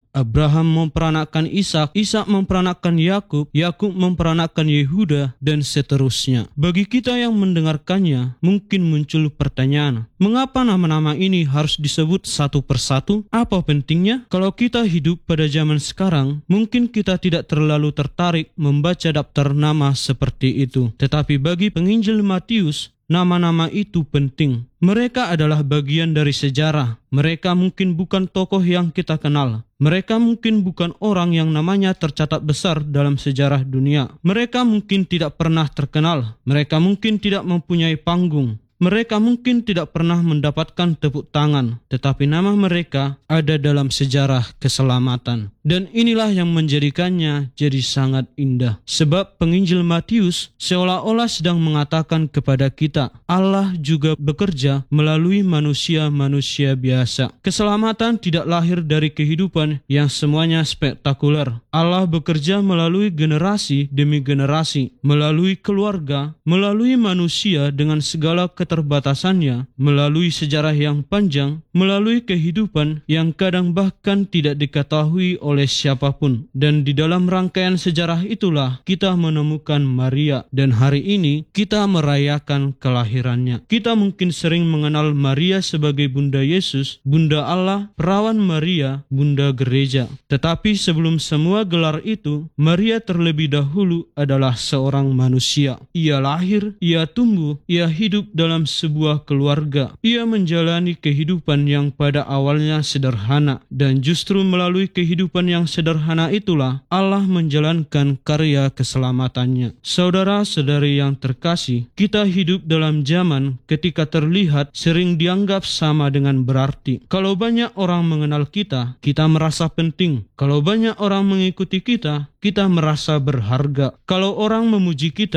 Abraham memperanakkan Ishak, Ishak memperanakkan Yakub, Yakub memperanakkan Yehuda, dan seterusnya. Bagi kita yang mendengarkannya, mungkin muncul pertanyaan, mengapa nama-nama ini harus disebut satu persatu? Apa pentingnya? Kalau kita hidup pada zaman sekarang, mungkin kita tidak terlalu tertarik membaca daftar nama seperti itu. Tetapi bagi penginjil Matius, nama-nama itu penting. Mereka adalah bagian dari sejarah. Mereka mungkin bukan tokoh yang kita kenal. Mereka mungkin bukan orang yang namanya tercatat besar dalam sejarah dunia. Mereka mungkin tidak pernah terkenal. Mereka mungkin tidak mempunyai panggung. Mereka mungkin tidak pernah mendapatkan tepuk tangan, tetapi nama mereka ada dalam sejarah keselamatan. Dan inilah yang menjadikannya jadi sangat indah. Sebab penginjil Matius seolah-olah sedang mengatakan kepada kita, Allah juga bekerja melalui manusia-manusia biasa. Keselamatan tidak lahir dari kehidupan yang semuanya spektakuler. Allah bekerja melalui generasi demi generasi, melalui keluarga, melalui manusia dengan segala keterbatasannya, melalui sejarah yang panjang, melalui kehidupan yang kadang bahkan tidak diketahui oleh siapapun. Dan di dalam rangkaian sejarah itulah kita menemukan Maria, dan hari ini kita merayakan kelahirannya. Kita mungkin sering mengenal Maria sebagai Bunda Yesus, Bunda Allah, Perawan Maria, Bunda Gereja. Tetapi sebelum semua gelar itu, Maria terlebih dahulu adalah seorang manusia. Ia lahir, ia tumbuh, ia hidup dalam sebuah keluarga. Ia menjalani kehidupan yang pada awalnya sederhana, dan justru melalui kehidupan yang sederhana itulah Allah menjalankan karya keselamatannya. Saudara-saudari yang terkasih, kita hidup dalam zaman ketika terlihat sering dianggap sama dengan berarti. Kalau banyak orang mengenal kita, kita merasa penting. Kalau banyak orang mengikuti kita, kita merasa berharga. Kalau orang memuji kita,